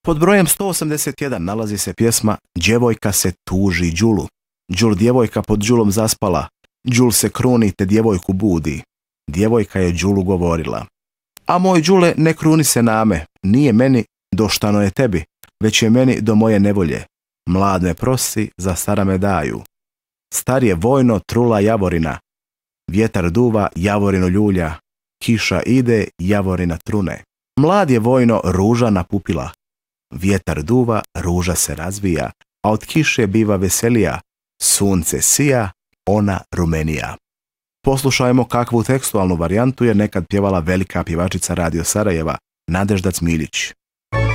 Pod brojem 181 nalazi se pjesma Djevojka se tuži Đulu. Đul djevojka pod Đulom zaspala, Đul se kruni te djevojku budi. Djevojka je Đulu govorila: a moj Đule, ne kruni se name, nije meni do štano je tebi, već je meni do moje nevolje. Mlad me prosi, za stara me daju. Star je vojno, trula javorina. Vjetar duva, javorinu ljulja. Kiša ide, javorina trune. Mlad je vojno, ruža napupila. Vjetar duva, ruža se razvija, a od kiše biva veselija. Sunce sija, ona rumenija. Poslušajmo kakvu tekstualnu varijantu je nekad pjevala velika pjevačica Radio Sarajeva, Nadežda Cmiljić.